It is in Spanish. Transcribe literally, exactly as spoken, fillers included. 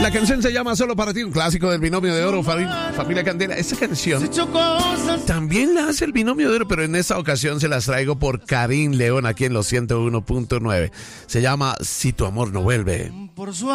La canción se llama Solo para ti, un clásico del Binomio de Oro, familia, familia Candela. Esa canción también la hace el Binomio de Oro, pero en esta ocasión se las traigo por Karim León aquí en los ciento uno punto nueve. Se llama Si tu amor no vuelve.